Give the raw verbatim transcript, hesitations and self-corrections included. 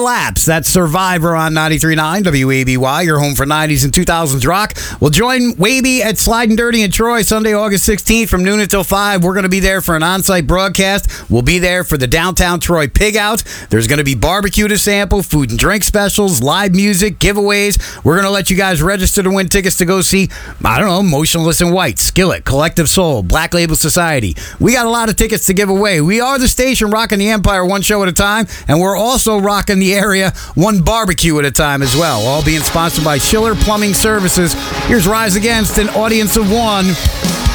Laps. That's Survivor on ninety-three point nine W A B Y, your home for nineties and two thousands rock. We'll join Waby at Slide and Dirty in Troy Sunday, August sixteenth from noon until five. We're going to be there for an on-site broadcast. We'll be there for the Downtown Troy Pig Out. There's going to be barbecue to sample, food and drink specials, live music, giveaways. We're going to let you guys register to win tickets to go see, I don't know, Motionless in White, Skillet, Collective Soul, Black Label Society. We got a lot of tickets to give away. We are the station rocking the Empire one show at a time, and we're also rocking the area one barbecue at a time as well, all being sponsored by Schiller Plumbing Services. Here's Rise Against an audience of one.